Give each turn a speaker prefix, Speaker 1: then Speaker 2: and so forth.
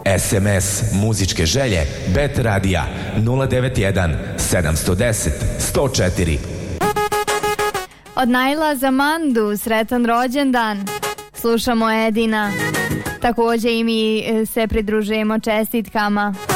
Speaker 1: SMS muzičke želje Bet Radija 091 710 104.
Speaker 2: Od Najla za Mandu, sretan rođendan. Slušamo Edina. Također i mi se pridružujemo čestitkama.